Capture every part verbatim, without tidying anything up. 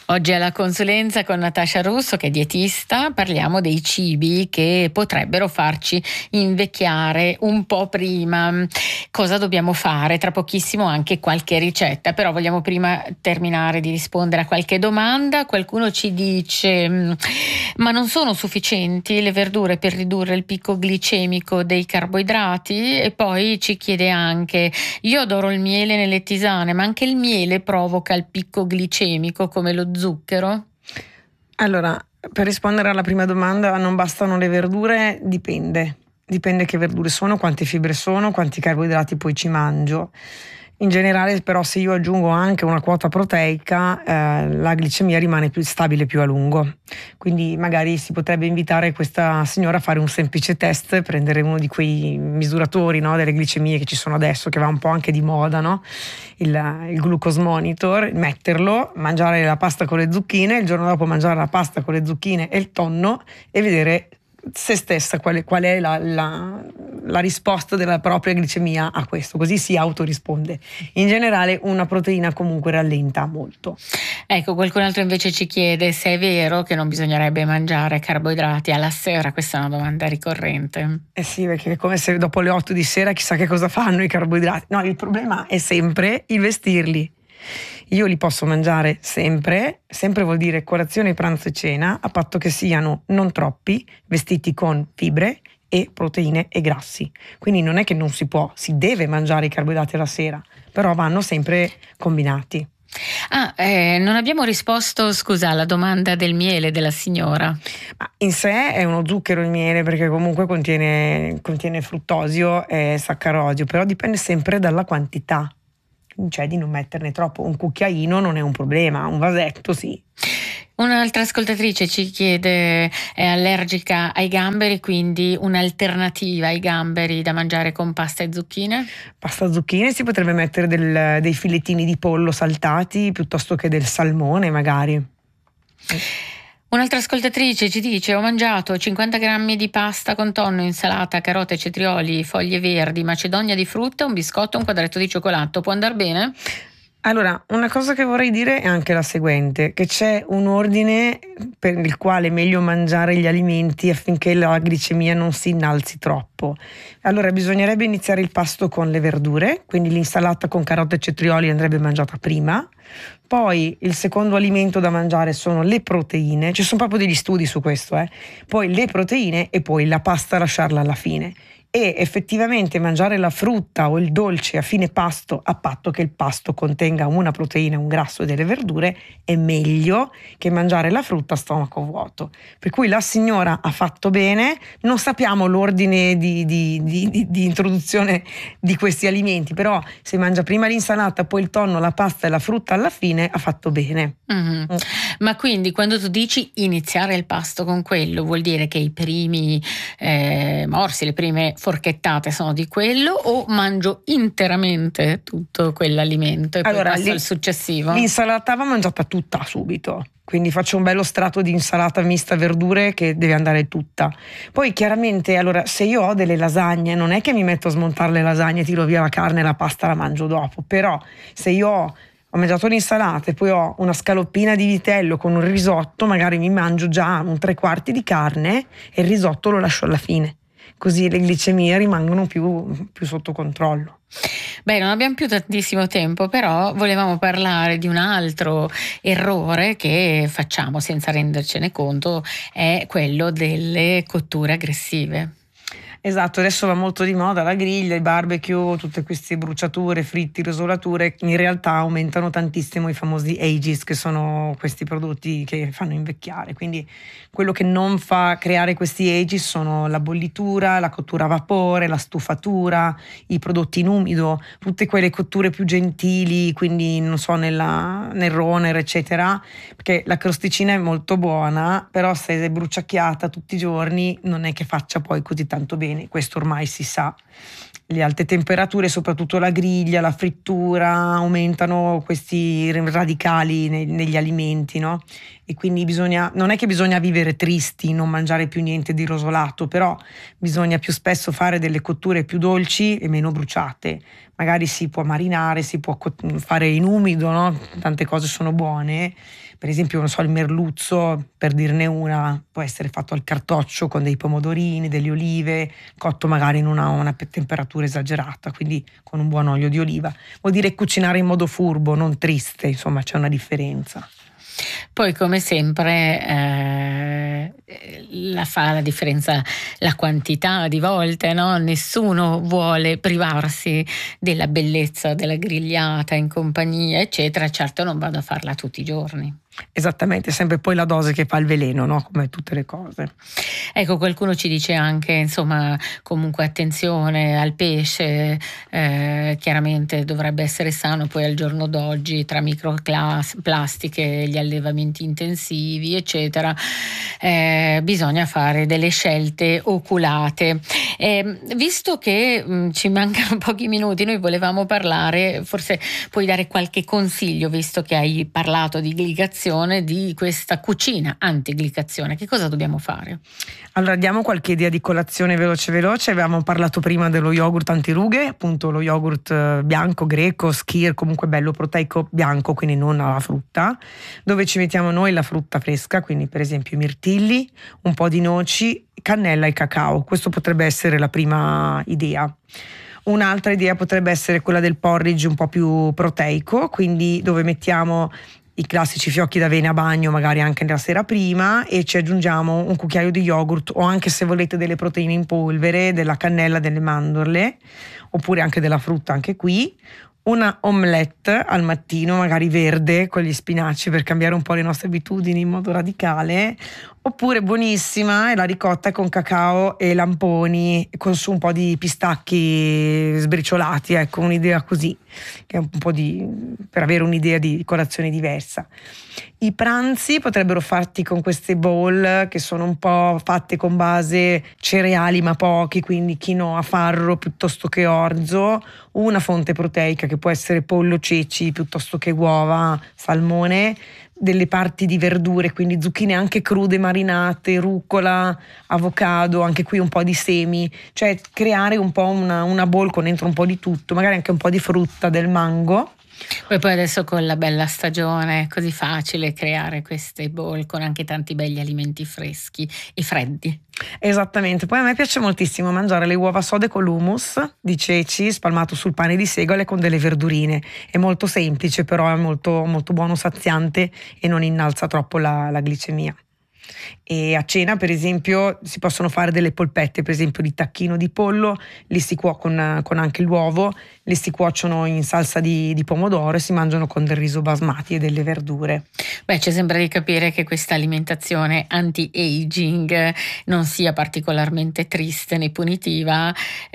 Oggi alla consulenza con Natascia Russo, che è dietista, parliamo dei cibi che potrebbero farci invecchiare un po' prima. Cosa dobbiamo fare? Tra pochissimo anche qualche ricetta, però vogliamo prima terminare di rispondere a qualche domanda. Qualcuno ci dice: ma non sono sufficienti le verdure per ridurre il picco glicemico dei carboidrati? E poi ci chiede anche: io adoro il miele nelle tisane, ma anche il miele provoca il picco glicemico come lo zucchero? Allora, per rispondere alla prima domanda, non bastano le verdure? Dipende. Dipende che verdure sono, quante fibre sono, quanti carboidrati poi ci mangio. In generale, però, se io aggiungo anche una quota proteica, eh, la glicemia rimane più stabile più a lungo. Quindi magari si potrebbe invitare questa signora a fare un semplice test, prendere uno di quei misuratori, no, delle glicemie che ci sono adesso, che va un po' anche di moda, no? Il, il glucose monitor, metterlo, mangiare la pasta con le zucchine, il giorno dopo mangiare la pasta con le zucchine e il tonno e vedere se stessa qual è, qual è la, la, la risposta della propria glicemia a questo, così si autorisponde. In generale una proteina comunque rallenta molto. Ecco, qualcun altro invece ci chiede se è vero che non bisognerebbe mangiare carboidrati alla sera. Questa è una domanda ricorrente. Eh sì, perché è come se dopo le otto di sera chissà che cosa fanno i carboidrati. No, il problema è sempre il vestirli. Io li posso mangiare sempre, sempre vuol dire colazione, pranzo e cena, a patto che siano non troppi, vestiti con fibre e proteine e grassi. Quindi non è che non si può, si deve mangiare i carboidrati alla sera, però vanno sempre combinati. Ah, eh, non abbiamo risposto, scusa, alla domanda del miele della signora. Ma in sé è uno zucchero il miele, perché comunque contiene, contiene fruttosio e saccarosio, però dipende sempre dalla quantità. Cioè di non metterne troppo. Un cucchiaino non è un problema, un vasetto sì. Un'altra ascoltatrice ci chiede: è allergica ai gamberi, quindi un'alternativa ai gamberi da mangiare con pasta e zucchine? Pasta e zucchine, si potrebbe mettere del, dei filettini di pollo saltati piuttosto che del salmone magari. Un'altra ascoltatrice ci dice: ho mangiato cinquanta grammi di pasta con tonno, insalata, carote, cetrioli, foglie verdi, macedonia di frutta, un biscotto, un quadretto di cioccolato. Può andar bene? Allora, una cosa che vorrei dire è anche la seguente, che c'è un ordine per il quale è meglio mangiare gli alimenti affinché la glicemia non si innalzi troppo. Allora, bisognerebbe iniziare il pasto con le verdure, quindi l'insalata con carote e cetrioli andrebbe mangiata prima. Poi il secondo alimento da mangiare sono le proteine, ci sono proprio degli studi su questo, eh. Poi le proteine e poi la pasta lasciarla alla fine. E effettivamente mangiare la frutta o il dolce a fine pasto, a patto che il pasto contenga una proteina, un grasso e delle verdure, è meglio che mangiare la frutta a stomaco vuoto. Per cui la signora ha fatto bene, non sappiamo l'ordine di, di, di, di, di introduzione di questi alimenti, però se mangia prima l'insalata, poi il tonno, la pasta e la frutta alla fine, ha fatto bene. Mm-hmm. Mm. Ma quindi quando tu dici iniziare il pasto con quello, vuol dire che i primi eh, morsi, le prime forchettate sono di quello, o mangio interamente tutto quell'alimento e allora, poi passo al successivo? L'insalata va mangiata tutta subito, quindi faccio un bello strato di insalata mista verdure che deve andare tutta. Poi chiaramente, allora, se io ho delle lasagne, non è che mi metto a smontare le lasagne, tiro via la carne e la pasta la mangio dopo, però se io ho ho mangiato l'insalata e poi ho una scaloppina di vitello con un risotto, magari mi mangio già un tre quarti di carne e il risotto lo lascio alla fine. Così le glicemie rimangono più, più sotto controllo. Beh, non abbiamo più tantissimo tempo, però volevamo parlare di un altro errore che facciamo senza rendercene conto, è quello delle cotture aggressive. Esatto, adesso va molto di moda la griglia, il barbecue, tutte queste bruciature, fritti, rosolature, in realtà aumentano tantissimo i famosi ages, che sono questi prodotti che fanno invecchiare. Quindi quello che non fa creare questi ages sono la bollitura, la cottura a vapore, la stufatura, i prodotti in umido, tutte quelle cotture più gentili, quindi non so, nella, nel roner eccetera, perché la crosticina è molto buona, però se è bruciacchiata tutti i giorni non è che faccia poi così tanto bene. Questo ormai si sa. Le alte temperature, soprattutto la griglia, la frittura, aumentano questi radicali ne- negli alimenti, no? e quindi bisogna, non è che bisogna vivere tristi, non mangiare più niente di rosolato, però bisogna più spesso fare delle cotture più dolci e meno bruciate. Magari si può marinare, si può fare in umido, no? Tante cose sono buone. Per esempio, non so, il merluzzo, per dirne una, può essere fatto al cartoccio con dei pomodorini, delle olive, cotto magari in una, una temperatura esagerata, quindi con un buon olio di oliva. Vuol dire cucinare in modo furbo, non triste, insomma c'è una differenza. Poi come sempre eh, la fa la differenza la quantità di volte, no? Nessuno vuole privarsi della bellezza della grigliata in compagnia, eccetera. Certo non vado a farla tutti i giorni. Esattamente, sempre poi la dose che fa il veleno, no? Come tutte le cose. Ecco, qualcuno ci dice anche, insomma, comunque attenzione al pesce, eh, chiaramente dovrebbe essere sano, poi al giorno d'oggi tra microplastiche, gli allevamenti intensivi, eccetera, eh, bisogna fare delle scelte oculate. Eh, visto che mh, ci mancano pochi minuti, noi volevamo parlare, forse puoi dare qualche consiglio, visto che hai parlato di glicazione, di questa cucina antiglicazione. Che cosa dobbiamo fare? Allora diamo qualche idea di colazione veloce veloce. Avevamo parlato prima dello yogurt antirughe, appunto lo yogurt bianco, greco, skyr, comunque bello proteico bianco, quindi non alla frutta, dove ci mettiamo noi la frutta fresca, quindi per esempio i mirtilli, un po' di noci, cannella e cacao. Questo potrebbe essere la prima idea. Un'altra idea potrebbe essere quella del porridge un po' più proteico, quindi dove mettiamo i classici fiocchi d'avena a bagno magari anche la sera prima e ci aggiungiamo un cucchiaio di yogurt o anche se volete delle proteine in polvere, della cannella, delle mandorle oppure anche della frutta anche qui. Una omelette al mattino, magari verde con gli spinaci per cambiare un po' le nostre abitudini in modo radicale, oppure buonissima è la ricotta con cacao e lamponi con su un po' di pistacchi sbriciolati, ecco un'idea così, che è un po' di per avere un'idea di colazione diversa. I pranzi potrebbero fatti con queste bowl che sono un po' fatte con base cereali ma pochi, quindi quinoa, farro piuttosto che orzo, una fonte proteica che può essere pollo, ceci piuttosto che uova, salmone, delle parti di verdure, quindi zucchine anche crude marinate, rucola, avocado, anche qui un po' di semi, cioè creare un po' una, una bowl con dentro un po' di tutto, magari anche un po' di frutta, del mango. Poi, poi adesso con la bella stagione è così facile creare queste bowl con anche tanti belli alimenti freschi e freddi. Esattamente, poi a me piace moltissimo mangiare le uova sode con l'hummus di ceci spalmato sul pane di segale con delle verdurine. È molto semplice, però è molto, molto buono, saziante e non innalza troppo la, la glicemia. E a cena per esempio si possono fare delle polpette, per esempio di tacchino di pollo, li si cuoce con, con anche l'uovo, li si cuociono in salsa di, di pomodoro e si mangiano con del riso basmati e delle verdure. Beh, c'è sempre di capire che questa alimentazione anti-aging non sia particolarmente triste né punitiva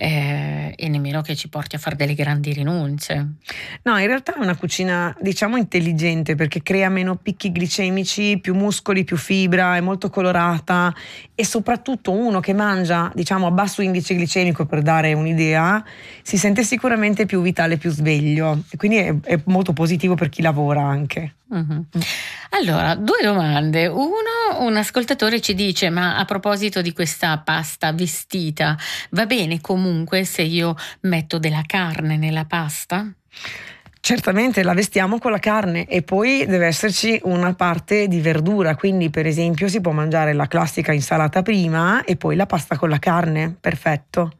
eh, e nemmeno che ci porti a fare delle grandi rinunce. No, in realtà è una cucina diciamo intelligente perché crea meno picchi glicemici, più muscoli, più fibra, è molto colorata e soprattutto uno che mangia diciamo a basso indice glicemico, per dare un'idea, si sente sicuramente più vitale, più sveglio e quindi è, è molto positivo per chi lavora anche. Mm-hmm. Allora, due domande. Uno, un ascoltatore ci dice: ma a proposito di questa pasta vestita, va bene comunque se io metto della carne nella pasta? Certamente la vestiamo con la carne e poi deve esserci una parte di verdura, quindi per esempio si può mangiare la classica insalata prima e poi la pasta con la carne, perfetto.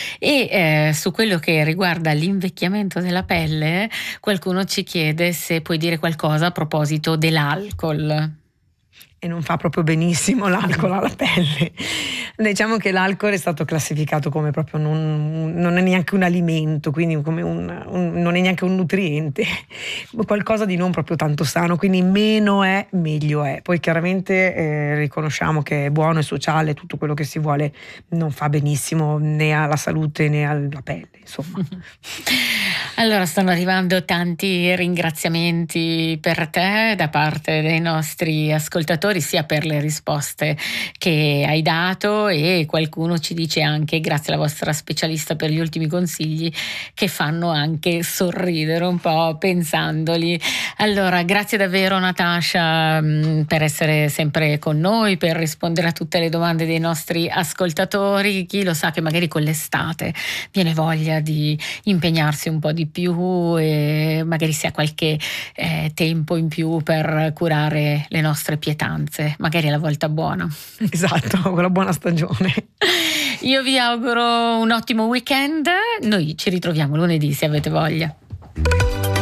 E eh, su quello che riguarda l'invecchiamento della pelle, qualcuno ci chiede se puoi dire qualcosa a proposito dell'alcol. E non fa proprio benissimo l'alcol alla pelle. Diciamo che l'alcol è stato classificato come proprio non, non è neanche un alimento, quindi come un, un, non è neanche un nutriente, qualcosa di non proprio tanto sano, quindi meno è meglio è. Poi chiaramente eh, riconosciamo che è buono, è sociale, tutto quello che si vuole, non fa benissimo né alla salute né alla pelle, insomma. Allora stanno arrivando tanti ringraziamenti per te da parte dei nostri ascoltatori, sia per le risposte che hai dato e qualcuno ci dice anche grazie alla vostra specialista per gli ultimi consigli che fanno anche sorridere un po' pensandoli. Allora, grazie davvero Natascia mh, per essere sempre con noi, per rispondere a tutte le domande dei nostri ascoltatori. Chi lo sa che magari con l'estate viene voglia di impegnarsi un po' di più e magari si ha qualche eh, tempo in più per curare le nostre pietanze, magari è la volta buona. Esatto, con la buona stagione. Io vi auguro un ottimo weekend, noi ci ritroviamo lunedì se avete voglia.